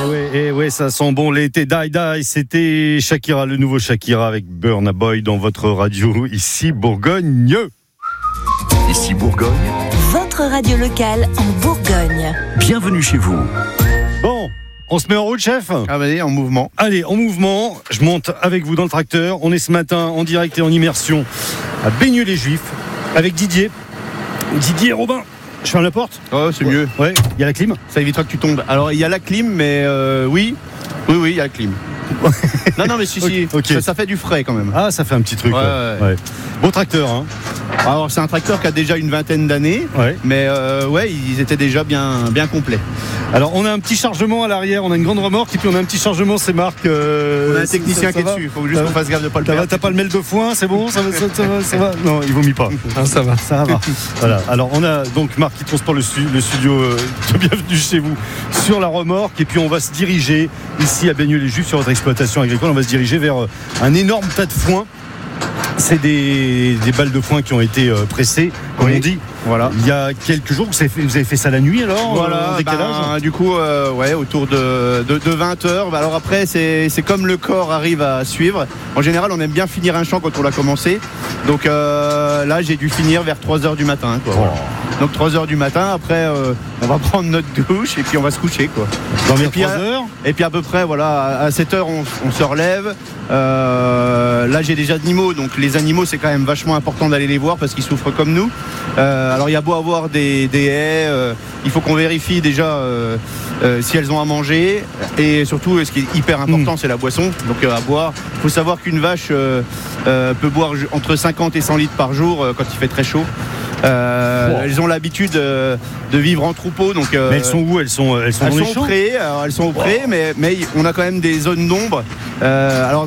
ouais, ça sent bon l'été. Die, c'était Shakira, le nouveau Shakira avec Burna Boy dans votre radio, ici Bourgogne. Ici Bourgogne. Votre radio locale en Bourgogne. Bienvenue chez vous. Bon, on se met en route, chef ? Allez, en mouvement. Allez, en mouvement, je monte avec vous dans le tracteur. On est ce matin en direct et en immersion à Baigneux-les-Juifs avec Didier et Robin. Je ferme la porte ? Oh, c'est mieux. Ouais, il y a la clim ? Ça évitera que tu tombes. Alors, il y a la clim, mais oui, il y a la clim. non, mais si. Okay. Ça fait du frais quand même. Ah, ça fait un petit truc. Ouais. Beau tracteur, hein. Alors, c'est un tracteur qui a déjà une vingtaine d'années, mais ils étaient déjà bien complets. Alors, on a un petit chargement à l'arrière, on a une grande remorque, et puis on a un petit chargement, c'est Marc. On a un technicien qui est dessus, il faut juste qu'on fasse gaffe de pas le perdre. T'as pas le mêle de foin, c'est bon, ça va. Non, il vomit pas. Ah, ça va. Voilà. Alors, on a donc Marc qui transporte le studio de Bienvenue chez vous sur la remorque, et puis on va se diriger ici à Baigneux-les-Juifs sur votre exploitation agricole. On va se diriger vers un énorme tas de foin. C'est des balles de foin qui ont été pressées, comme on dit. Voilà. Il y a quelques jours, vous avez fait ça la nuit alors ? Voilà, du coup, autour de 20h. Alors après, c'est comme le corps arrive à suivre. En général, on aime bien finir un champ quand on l'a commencé. Donc là, j'ai dû finir vers 3h du matin. Voilà. Donc 3h du matin, après, on va prendre notre douche et puis on va se coucher. Dormir 3 heures. Et puis à peu près, à 7h, on se relève. Là, j'ai des animaux, donc les animaux, c'est quand même vachement important d'aller les voir parce qu'ils souffrent comme nous. Alors, il y a beau avoir des haies, il faut qu'on vérifie déjà si elles ont à manger. Et surtout, ce qui est hyper important, c'est la boisson. Donc, à boire. Il faut savoir qu'une vache peut boire entre 50 et 100 litres par jour quand il fait très chaud. Elles ont l'habitude de vivre en troupeau, donc mais elles sont où ? Elles sont dans les champs ? Elles sont au pré, mais on a quand même des zones d'ombre. Alors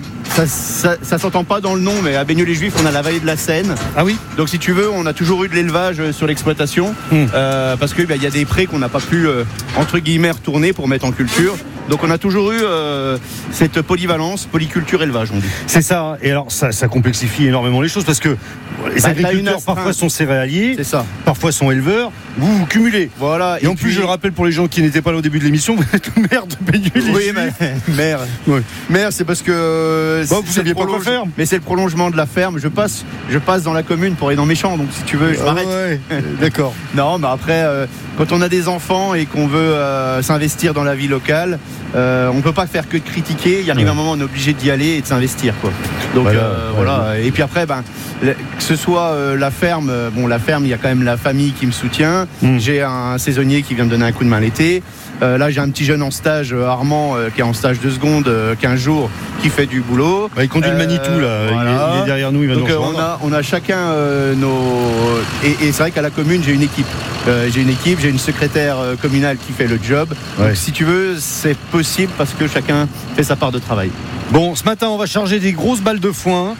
ça s'entend pas dans le nom, mais à Baigneux-les-Juifs, on a la vallée de la Seine. Ah oui. Donc si tu veux, on a toujours eu de l'élevage sur l'exploitation, parce que y a des prés qu'on n'a pas pu entre guillemets retourner pour mettre en culture. Donc on a toujours eu cette polyvalence, polyculture élevage, on dit. C'est ça. Et alors ça complexifie énormément les choses parce que les agriculteurs parfois sont céréaliers, c'est ça. Parfois sont éleveurs. Vous cumulez. Voilà. Et en plus, je le rappelle pour les gens qui n'étaient pas là au début de l'émission, vous êtes le maire de Baigneux-les-Juifs. Oui, mais maire. Oui. Maire, c'est parce que vous saviez pas quoi faire. Mais c'est le prolongement de la ferme. Je passe dans la commune pour aller dans mes champs. Donc si tu veux, je m'arrête. Ouais. D'accord. Non, mais après, quand on a des enfants et qu'on veut s'investir dans la vie locale, on peut pas faire que de critiquer. Il arrive un moment, on est obligé d'y aller et de s'investir, quoi. Donc voilà. Et puis après, que ce soit la ferme, il y a quand même la famille qui me soutient. J'ai un saisonnier qui vient me donner un coup de main l'été. Là, j'ai un petit jeune en stage, Armand, qui est en stage de seconde, 15 jours, qui fait du boulot. Il conduit le Manitou, là. Voilà. Il est derrière nous, il va nous rejoindre. On a chacun nos... Et c'est vrai qu'à la commune, j'ai une équipe. J'ai une secrétaire communale qui fait le job. Ouais. Donc, si tu veux, c'est possible parce que chacun fait sa part de travail. Bon, ce matin, on va charger des grosses balles de foin.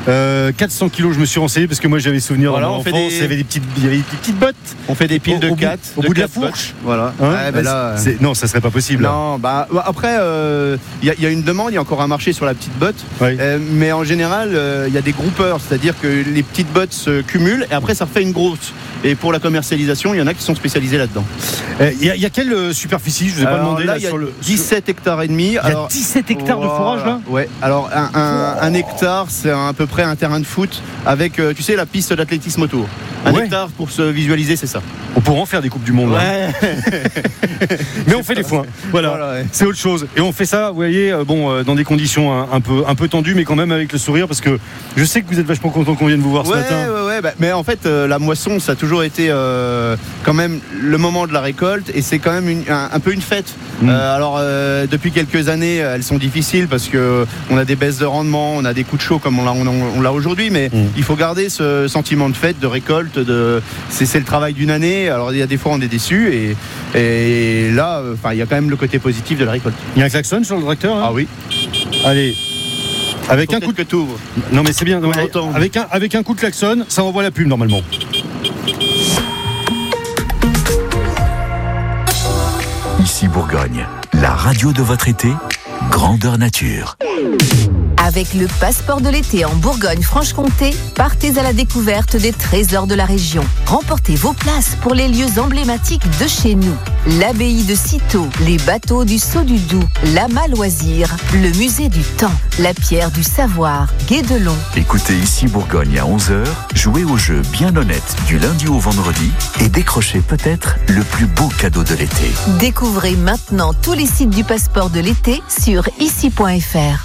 400 kilos, je me suis renseigné parce que moi j'avais souvenir dans mon enfance, il y avait des petites bottes. On fait des piles de 4 au bout de la fourche. Voilà. Non, ça serait pas possible. Non, après il y a une demande, il y a encore un marché sur la petite botte. Oui. Mais en général, il y a des groupeurs, c'est-à-dire que les petites bottes se cumulent et après ça refait une grosse. Et pour la commercialisation, il y en a qui sont spécialisés là-dedans. Il y a quelle superficie ? Je vous ai pas demandé. Là, il y a 17 hectares et demi. Il y a 17 hectares de fourrage là ? Ouais. Alors un hectare, c'est à peu près un terrain de foot avec, tu sais, la piste d'athlétisme autour. Un hectare, pour se visualiser, c'est ça. On pourrait en faire des coupes du monde. Ouais. Mais on fait des foins. Voilà. C'est autre chose. Et on fait ça, vous voyez, dans des conditions un peu tendues, mais quand même avec le sourire, parce que je sais que vous êtes vachement content qu'on vienne vous voir ce matin. Mais en fait, la moisson, ça a toujours été quand même le moment de la récolte, et c'est quand même un peu une fête. Alors, depuis quelques années, elles sont difficiles parce que on a des baisses de rendement, on a des coups de chaud comme on l'a aujourd'hui, mais il faut garder ce sentiment de fête, de récolte. C'est le travail d'une année. Alors il y a des fois on est déçus et là il y a quand même le côté positif de la récolte. Il y a un klaxon sur le tracteur hein ? Ah oui. Allez. Avec un coup que t'ouvres. Non mais c'est bien. Avec un coup de klaxon, ça envoie la pub normalement. Ici Bourgogne, la radio de votre été, grandeur nature. Avec le passeport de l'été en Bourgogne-Franche-Comté, partez à la découverte des trésors de la région. Remportez vos places pour les lieux emblématiques de chez nous. L'abbaye de Cîteaux, les bateaux du Saut du Doubs, l'Amas Loisirs, le musée du Temps, la pierre du savoir, Guédelon. Écoutez ici Bourgogne à 11h, jouez au jeu bien honnête du lundi au vendredi et décrochez peut-être le plus beau cadeau de l'été. Découvrez maintenant tous les sites du passeport de l'été sur ici.fr.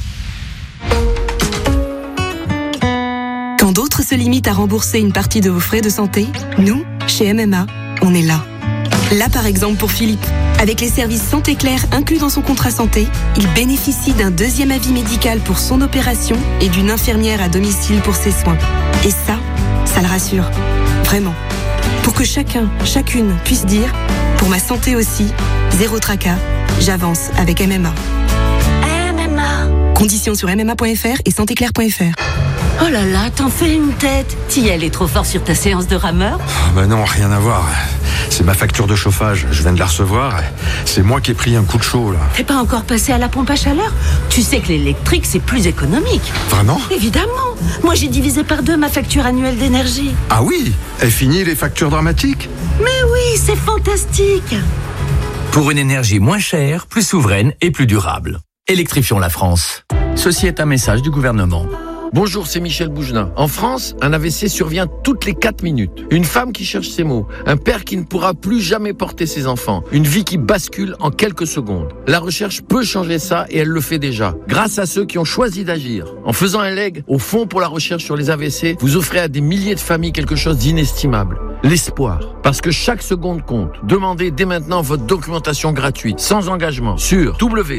Quand d'autres se limitent à rembourser une partie de vos frais de santé, nous, chez MMA, on est là. Là par exemple pour Philippe. Avec les services Santé Claire inclus dans son contrat santé, il bénéficie d'un deuxième avis médical pour son opération et d'une infirmière à domicile pour ses soins. Et ça le rassure. Vraiment. Pour que chacun, chacune puisse dire, pour ma santé aussi, zéro tracas, j'avance avec MMA. MMA. Conditions sur mma.fr et santéclaire.fr. Oh là là, t'en fais une tête. T'y es allé trop fort sur ta séance de rameur? Bah non, rien à voir. C'est ma facture de chauffage, je viens de la recevoir. C'est moi qui ai pris un coup de chaud là. T'es pas encore passé à la pompe à chaleur? Tu sais que l'électrique c'est plus économique. Vraiment? Évidemment. Moi j'ai divisé par 2 ma facture annuelle d'énergie. Ah oui? Est fini les factures dramatiques? Mais oui, c'est fantastique. Pour une énergie moins chère, plus souveraine et plus durable. Électrifions la France. Ceci est un message du gouvernement. Bonjour, c'est Michel Bougelin. En France, un AVC survient toutes les 4 minutes. Une femme qui cherche ses mots. Un père qui ne pourra plus jamais porter ses enfants. Une vie qui bascule en quelques secondes. La recherche peut changer ça et elle le fait déjà. Grâce à ceux qui ont choisi d'agir. En faisant un leg au Fonds pour la recherche sur les AVC, vous offrez à des milliers de familles quelque chose d'inestimable. L'espoir. Parce que chaque seconde compte. Demandez dès maintenant votre documentation gratuite, sans engagement, sur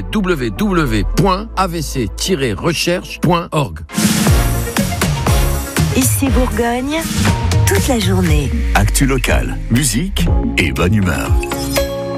www.avc-recherche.org. Ici Bourgogne, toute la journée. Actu locale, musique et bonne humeur.